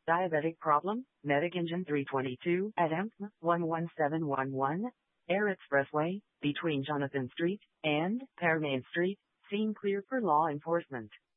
Diabetic problem, Medic Engine 322 at M 11711, Air Expressway, between Jonathan Street and Pearmain Street, seen clear for law enforcement.